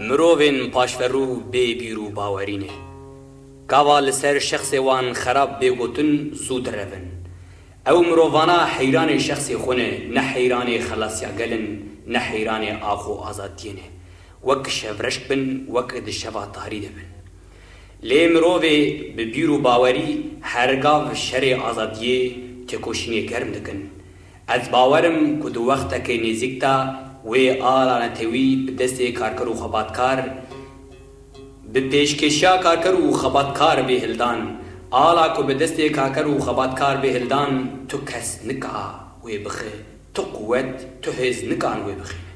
مروین پاشفرو بی بیرو باورینه کاوا لسر شخص وان خراب بگوتن زود روین او مرووانا حیران شخص خونه نه حیران خلاصیا گلن نه حیران آخو آزادینه وک شفرشک بن وک دشوا تاریده بن لی مروی ببیرو باوری هرگاو شر آزادیه تکوشینی گرم دکن از باورم کدو وقت که نزیکتا و آلا نتوی بدست کارکر و خباتکار به پیشکشیا کارکر و خباتکار به هلدان آلا کو بدست کارکر و خباتکار به هلدان تو کس نکا و بخه تو قوت تو هز نکان و بخه